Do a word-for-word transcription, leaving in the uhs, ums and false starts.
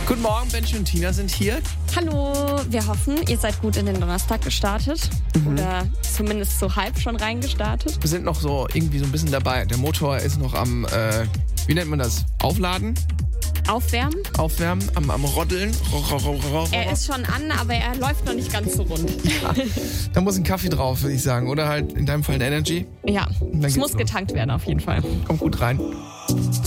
Guten Morgen, Benji und Tina sind hier. Hallo, wir hoffen, ihr seid gut in den Donnerstag gestartet. Mhm. Oder zumindest so halb schon reingestartet. Wir sind noch so irgendwie so ein bisschen dabei. Der Motor ist noch am, äh, wie nennt man das? Aufladen? Aufwärmen? Aufwärmen, am, am Roddeln. Er ist schon an, aber er läuft noch nicht ganz so rund. Ja, da muss ein Kaffee drauf, würde ich sagen. Oder halt in deinem Fall ein Energy. Ja, es muss los. Getankt werden auf jeden Fall. Kommt gut rein.